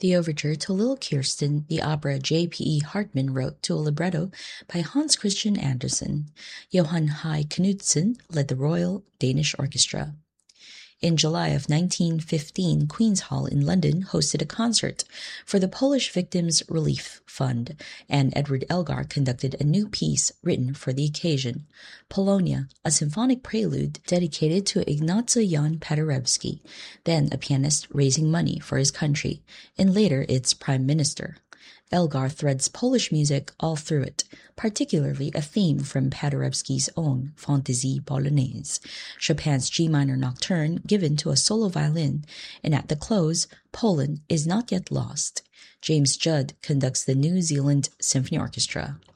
The overture to Little Kirsten, the opera J.P.E. Hartmann wrote to a libretto by Hans Christian Andersen. Johan Hai Knudsen led the Royal Danish Orchestra. In July of 1915, Queen's Hall in London hosted a concert for the Polish Victims' Relief Fund, and Edward Elgar conducted a new piece written for the occasion, Polonia, a symphonic prelude dedicated to Ignacy Jan Paderewski, then a pianist raising money for his country, and later its prime minister. Elgar threads Polish music all through it, particularly a theme from Paderewski's own Fantaisie Polonaise, Chopin's G minor nocturne given to a solo violin, and at the close, Poland is not yet lost. James Judd conducts the New Zealand Symphony Orchestra.